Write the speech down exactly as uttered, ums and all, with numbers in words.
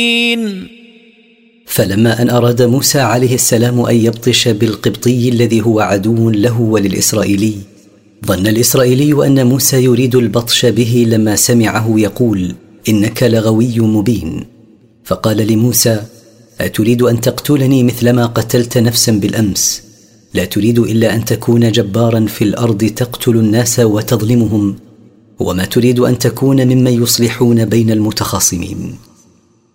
فلما أن أراد موسى عليه السلام أن يبطش بالقبطي الذي هو عدو له وللإسرائيلي، ظن الإسرائيلي أن موسى يريد البطش به لما سمعه يقول: إنك لغوي مبين. فقال لموسى: أتريد أن تقتلني مثلما قتلت نفسا بالأمس؟ لا تريد إلا أن تكون جبارا في الأرض تقتل الناس وتظلمهم، وما تريد أن تكون ممن يصلحون بين المتخاصمين.